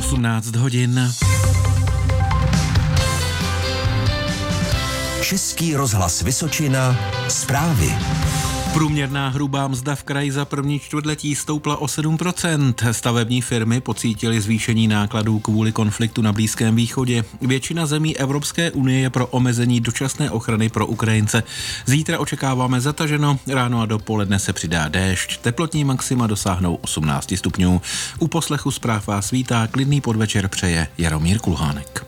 18 hodin. Český rozhlas Vysočina, zprávy. Průměrná hrubá mzda v kraji za první čtvrtletí stoupla o 7%. Stavební firmy pocítily zvýšení nákladů kvůli konfliktu na Blízkém východě. Většina zemí Evropské unie je pro omezení dočasné ochrany pro Ukrajince. Zítra očekáváme zataženo, ráno a dopoledne se přidá déšť. Teplotní maxima dosáhnou 18 stupňů. U poslechu zpráv vás vítá, klidný podvečer přeje Jaromír Kulhánek.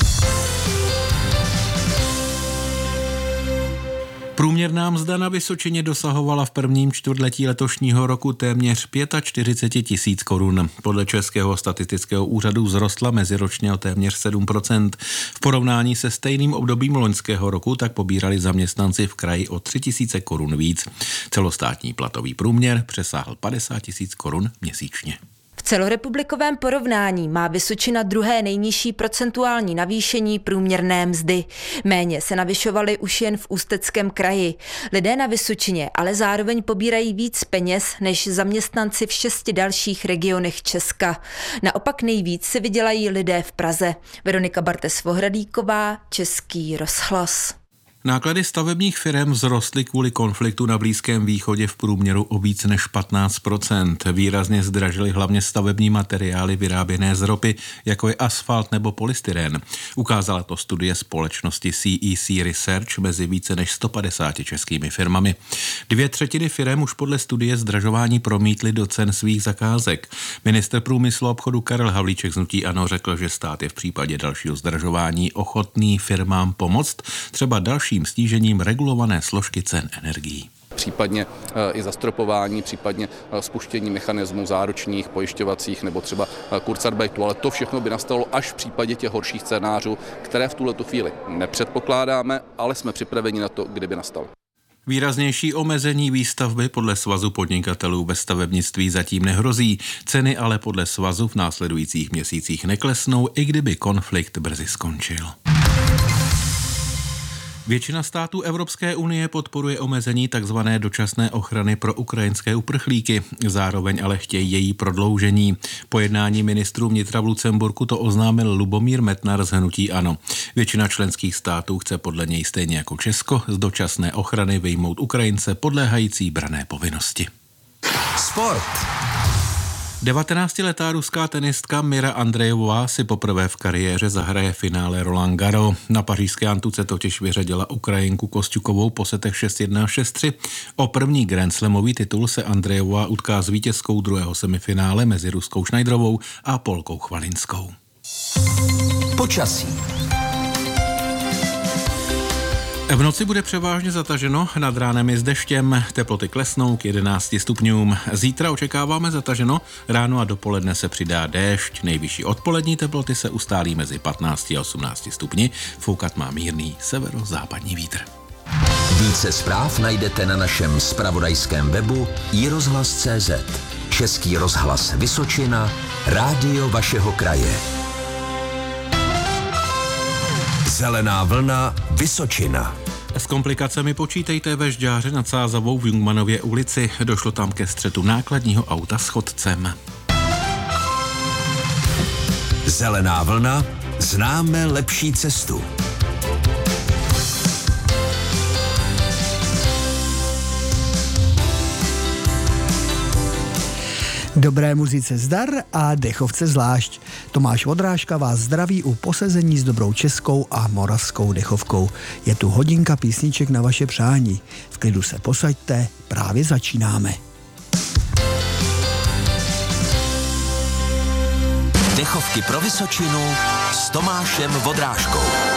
Průměrná mzda na Vysočině dosahovala v prvním čtvrtletí letošního roku téměř 45 000 korun. Podle Českého statistického úřadu vzrostla meziročně o téměř 7%. V porovnání se stejným obdobím loňského roku tak pobírali zaměstnanci v kraji o 3 000 korun víc. Celostátní platový průměr přesáhl 50 000 korun měsíčně. V celorepublikovém porovnání má Vysočina druhé nejnižší procentuální navýšení průměrné mzdy. Méně se navyšovaly už jen v Ústeckém kraji. Lidé na Vysočině ale zároveň pobírají víc peněz než zaměstnanci v 6 dalších regionech Česka. Naopak nejvíc si vydělají lidé v Praze. Veronika Bartes-Vohradíková, Český rozhlas. Náklady stavebních firem vzrostly kvůli konfliktu na Blízkém východě v průměru o víc než 15%. Výrazně zdražily hlavně stavební materiály vyráběné z ropy, jako je asfalt nebo polystyren. Ukázala to studie společnosti CEC Research mezi více než 150 českými firmami. 2/3 firem už podle studie zdražování promítly do cen svých zakázek. Ministr průmyslu a obchodu Karel Havlíček z hnutí ANO řekl, že stát je v případě dalšího zdražování ochotný firmám pomoct, třeba dalším snížením regulované složky cen energií. Případně i zastropování, případně spuštění mechanismů záručních, pojišťovacích nebo třeba kurzarbeitu, ale to všechno by nastalo až v případě těch horších scénářů, které v tuhletu chvíli nepředpokládáme, ale jsme připraveni na to, kdyby nastaly. Výraznější omezení výstavby podle Svazu podnikatelů ve stavebnictví zatím nehrozí. Ceny ale podle svazu v následujících měsících neklesnou, i kdyby konflikt brzy skončil. Většina států Evropské unie podporuje omezení tzv. Dočasné ochrany pro ukrajinské uprchlíky, zároveň ale chtějí její prodloužení. Po jednání ministrů vnitra v Lucemburku to oznámil Lubomír Metnar z hnutí ANO. Většina členských států chce podle něj stejně jako Česko z dočasné ochrany vyjmout Ukrajince podléhající branné povinnosti. Sport. 19letá ruská tenistka Mira Andrejevová si poprvé v kariéře zahraje finále Roland Garros. Na pařížské antuce totiž vyřadila Ukrajinku Kosťukovou po setech 6-1 a 6-3. O první grandslamový titul se Andrejevová utká s vítězkou druhého semifinále mezi ruskou Schneiderovou a Polkou Chvalinskou. Počasí. V noci bude převážně zataženo, nad ránem je s deštěm, teploty klesnou k 11 stupňům. Zítra očekáváme zataženo, ráno a dopoledne se přidá déšť, nejvyšší odpolední teploty se ustálí mezi 15 a 18 stupni, foukat má mírný severozápadní vítr. Více zpráv najdete na našem zpravodajském webu iRozhlas.cz. Český rozhlas Vysočina, rádio vašeho kraje. Zelená vlna Vysočina. S komplikacemi počítejte ve Žďáře nad Sázavou v Jungmanově ulici. Došlo tam ke střetu nákladního auta s chodcem. Zelená vlna, známe lepší cestu. Dobré muzice zdar a dechovce zvlášť. Tomáš Vodrážka vás zdraví u posezení s dobrou českou a moravskou dechovkou. Je tu hodinka písniček na vaše přání. V klidu se posaďte, právě začínáme. Dechovky pro Vysočinu s Tomášem Vodrážkou.